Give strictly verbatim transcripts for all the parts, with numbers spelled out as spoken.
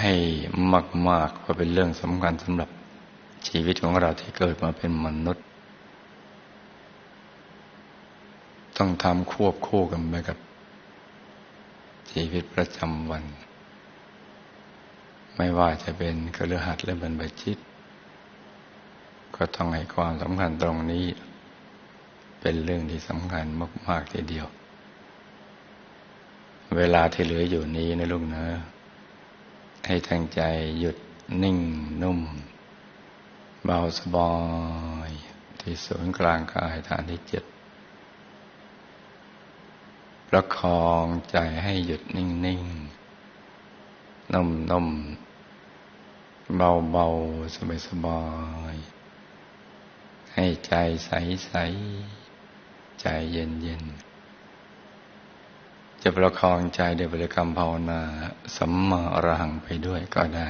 ให้มากๆเพราะเป็นเรื่องสำคัญสำหรับชีวิตของเราที่เกิดมาเป็นมนุษย์ต้องทำควบคู่กันไปกับชีวิตประจำวันไม่ว่าจะเป็นคฤหัสถ์หรือบรรพชิตก็ต้องให้ความสำคัญตรงนี้เป็นเรื่องที่สำคัญมากๆทีเดียวเวลาที่เหลืออยู่นี้นะลูกนะให้ตั้งใจหยุดนิ่งนุ่มเบาสบายที่ศูนย์กลางกายฐานที่เจ็ดประคองใจให้หยุดนิ่งนิ่งนุ่มนุ่มเบาเบาสบายสบายให้ใจใสใสใจเย็นเย็นจะประคองใจด้วยบริกรรมภาวนาสัมมาอรหังไปด้วยก็ได้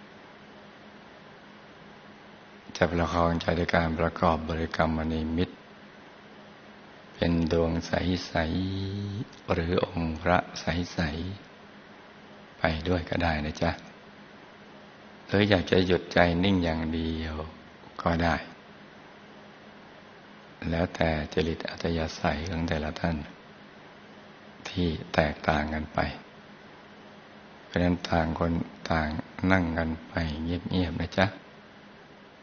จะประคองใจด้วยการประกอบบริกรรมมณีมิตรเป็นดวงใสๆหรือองค์พระใสๆไปด้วยก็ได้นะจ๊ะหรืออยากจะหยุดใจนิ่งอย่างเดียวก็ได้แล้วแต่จริตอัธยาศัยของแต่ละท่านที่แตกต่างกันไปเพราะฉะนั้นต่างคนต่างนั่งกันไปเงียบๆนะจ๊ะ